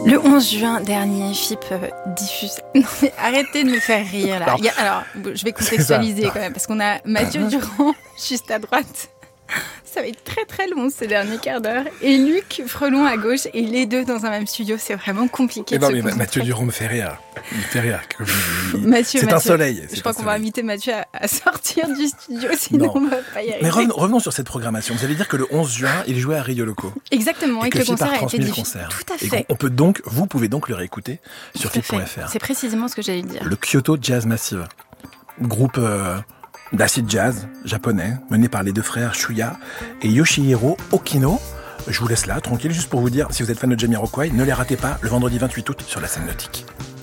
Le 11 juin dernier, FIP diffuse... Non mais arrêtez de me faire rire là. Alors, je vais contextualiser quand même, parce qu'on a Mathieu Durand juste à droite. Ça va être très très long ces derniers quarts d'heure. Et Luc Frelon à gauche, et les deux dans un même studio, c'est vraiment compliqué. Non mais Mathieu Durand me fait rire. Il me fait rire. Mathieu, un soleil. Je crois qu'on va inviter Mathieu à sortir du studio, sinon on va pas y arriver. Mais revenons sur cette programmation. Vous allez dire que le 11 juin, il jouait à Rio Loco. Exactement, et que le concert a été diffusé. Tout à fait. Et vous pouvez donc le réécouter sur FIP.fr. C'est précisément ce que j'allais dire. Le Kyoto Jazz Massive, groupe d'acid jazz japonais, mené par les deux frères Shuya et Yoshihiro Okino. Je vous laisse là, tranquille, juste pour vous dire, si vous êtes fan de Jamiroquai, ne les ratez pas le vendredi 28 août sur la scène nautique.